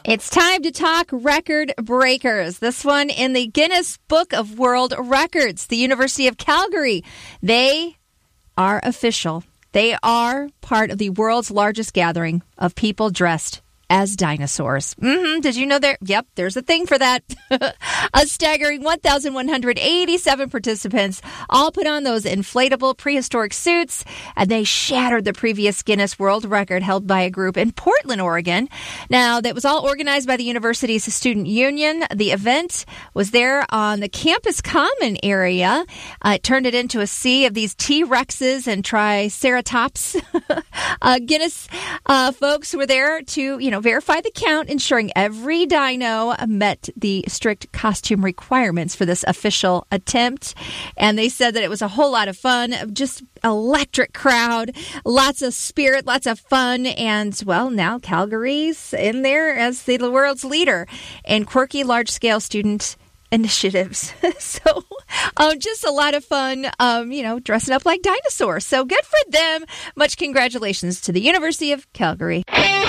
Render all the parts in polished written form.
It's time to talk record breakers. This one in the Guinness Book of World Records. The University of Calgary. They are official. They are part of the world's largest gathering of people dressed as dinosaurs. Did you know there? Yep, there's a thing for that. A staggering 1,187 participants all put on those inflatable prehistoric suits, and they shattered the previous Guinness World Record held by a group in Portland, Oregon. Now, that was all organized by the university's student union. The event was there on the campus common area. It turned it into a sea of these T-Rexes and Triceratops. Guinness folks were there to, verify the count, ensuring every dino met the strict costume requirements for this official attempt. And they said that it was a whole lot of fun, just electric crowd, lots of spirit, lots of fun. And, well, now Calgary's in there as the world's leader in quirky large-scale student initiatives. So just a lot of fun, dressing up like dinosaurs. So good for them. Much congratulations to the University of Calgary.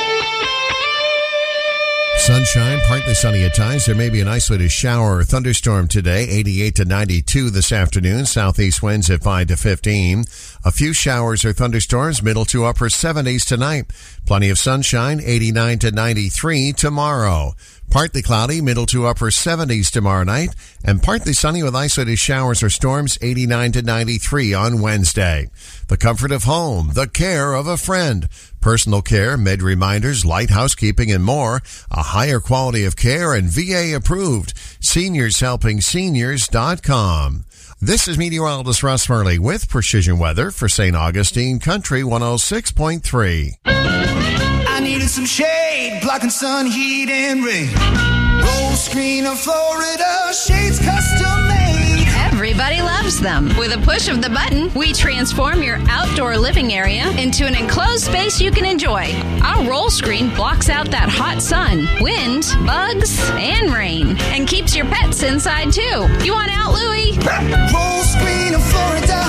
Sunshine, partly sunny at times. There may be an isolated shower or thunderstorm today. 88 to 92 this afternoon. Southeast winds at 5 to 15. A few showers or thunderstorms, middle to upper 70s tonight. Plenty of sunshine, 89 to 93 tomorrow. Partly cloudy, middle to upper 70s tomorrow night, and partly sunny with isolated showers or storms, 89 to 93 on Wednesday. The comfort of home, the care of a friend, personal care, med reminders, light housekeeping, and more. A higher quality of care and VA approved. SeniorsHelpingSeniors.com. This is meteorologist Russ Murley with Precision Weather for St. Augustine Country 106.3. I needed some shade, blocking sun, heat, and rain. Roll screen of Florida, shades custom made. Everybody loves them. With a push of the button, we transform your outdoor living area into an enclosed space you can enjoy. Our roll screen blocks out that hot sun, wind, bugs, and rain, and keeps your pets inside too. You want out, Louie? Roll screen of Florida,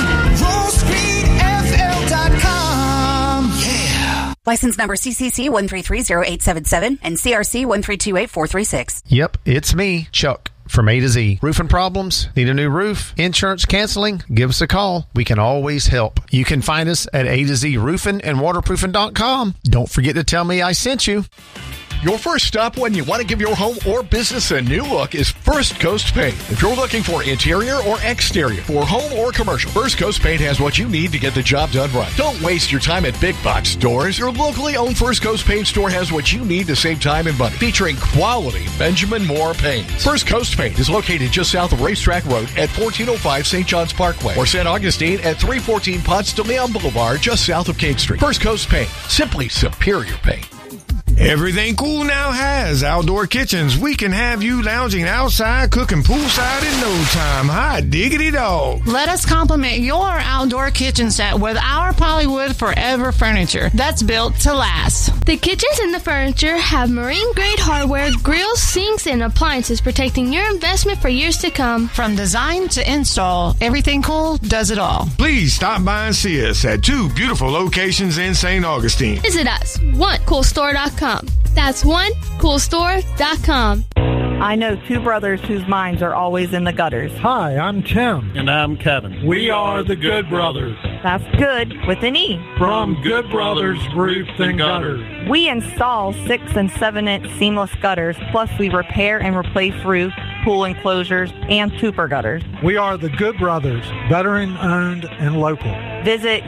rollscreenfl.com. Yeah. License number CCC 1330877 and CRC 1328436. Yep, it's me, Chuck, from A to Z. Roofing problems? Need a new roof? Insurance canceling? Give us a call. We can always help. You can find us at A to Z Roofing and Waterproofing.com. Don't forget to tell me I sent you. Your first stop when you want to give your home or business a new look is First Coast Paint. If you're looking for interior or exterior, for home or commercial, First Coast Paint has what you need to get the job done right. Don't waste your time at big box stores. Your locally owned First Coast Paint store has what you need to save time and money, featuring quality Benjamin Moore paints. First Coast Paint is located just south of Racetrack Road at 1405 St. John's Parkway, or St. Augustine at 314 Ponce de Leon Boulevard, just south of King Street. First Coast Paint, simply superior paint. Everything Cool now has outdoor kitchens. We can have you lounging outside, cooking poolside in no time. Hot diggity dog. Let us complement your outdoor kitchen set with our Polywood Forever furniture that's built to last. The kitchens and the furniture have marine-grade hardware, grills, sinks, and appliances protecting your investment for years to come. From design to install, Everything Cool does it all. Please stop by and see us at 2 beautiful locations in St. Augustine. Visit us, onecoolstore.com. That's onecoolstore.com. I know 2 brothers whose minds are always in the gutters. Hi, I'm Tim. And I'm Kevin. We are the Good Brothers. That's good with an E. From Good Brothers Roof and Gutters. We install 6 and 7-inch seamless gutters, plus we repair and replace roofs, pool enclosures, and super gutters. We are the Good Brothers, veteran-owned and local. Visit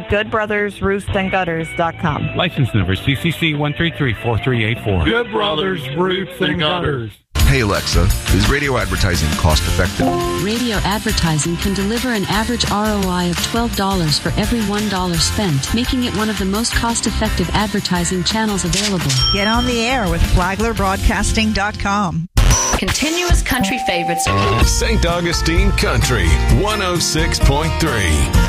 goodbrothersroofsandgutters.com. License number CCC 1334384. Good Brothers Roofs and Gutters. Hey Alexa, is radio advertising cost effective? Radio advertising can deliver an average ROI of $12 for every $1 spent, making it one of the most cost-effective advertising channels available. Get on the air with FlaglerBroadcasting.com. Continuous country favorites. St. Augustine Country 106.3.